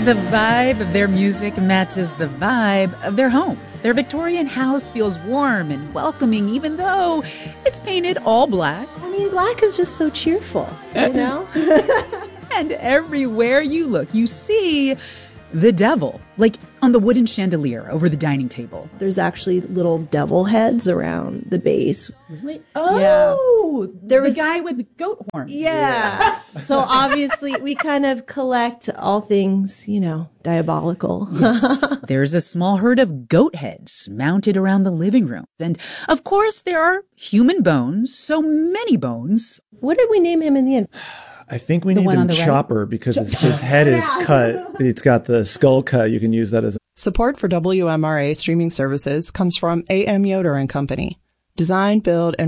The vibe of their music matches the vibe of their home. Their Victorian house feels warm and welcoming, even though it's painted all black. I mean, black is just so cheerful, you know? And everywhere you look, you see the devil, like on the wooden chandelier over the dining table. There's actually little devil heads around the base. Really? Oh, yeah. There was the guy with the goat horns. Yeah. So obviously we kind of collect all things, you know, diabolical. Yes. There's a small herd of goat heads mounted around the living room. And of course there are human bones, so many bones. What did we name him in the end? I think we named him Chopper because his head is cut. It's got the skull cut. You can use that as Support for WMRA streaming services comes from AM Yoder and Company. Design, build, and